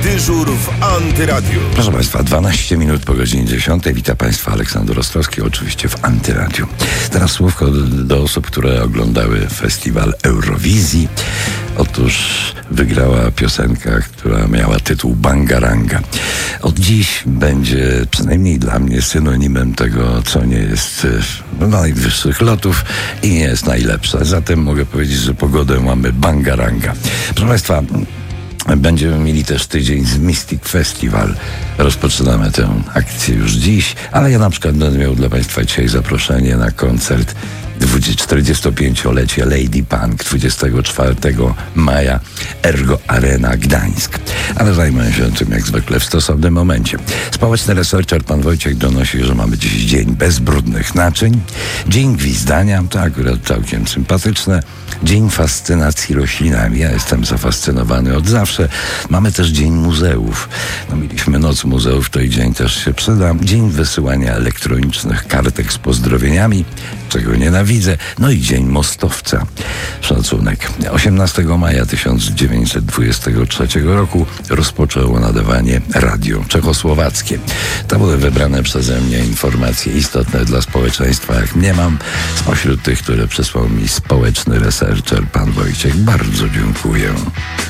Dyżur w Antyradiu. Proszę Państwa, 12 minut po godzinie 10. Witam Państwa, Aleksander Ostrowski, oczywiście w Antyradiu. Teraz słówko do osób, które oglądały festiwal Eurowizji. Otóż wygrała piosenka, która miała tytuł Bangaranga. Od dziś będzie, przynajmniej dla mnie, synonimem tego, co nie jest najwyższych lotów i nie jest najlepsze. Zatem mogę powiedzieć, że pogodę mamy Bangaranga. Proszę Państwa, będziemy mieli też tydzień z Mystic Festival. Rozpoczynamy tę akcję już dziś, ale ja na przykład będę miał dla Państwa dzisiaj zaproszenie na koncert 45-lecie Lady Punk 24 maja Ergo Arena Gdańsk. Ale zajmę się tym jak zwykle w stosownym momencie. Społeczny researcher pan Wojciech donosi, że mamy dziś dzień bez brudnych naczyń, dzień gwizdania, to akurat całkiem sympatyczne, dzień fascynacji roślinami. Ja jestem zafascynowany od zawsze. Mamy też dzień muzeów. Mieliśmy noc muzeów, to i dzień też się przyda. Dzień wysyłania elektronicznych kartek z pozdrowieniami, czego nienawidzę. No i dzień mostowca. Szacunek. 18 maja 1923 roku rozpoczęło nadawanie radio czechosłowackie. To były wybrane przeze mnie informacje istotne dla społeczeństwa, jak mniemam. Spośród tych, które przesłał mi społeczny researcher pan Wojciech, bardzo dziękuję.